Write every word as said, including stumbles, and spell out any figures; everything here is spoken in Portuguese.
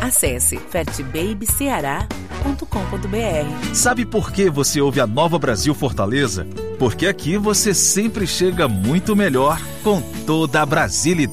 Acesse fat baby ceará ponto com ponto b r. Sabe por que você ouve a Nova Brasil Fortaleza? Porque aqui você sempre chega muito melhor com toda a brasilidade.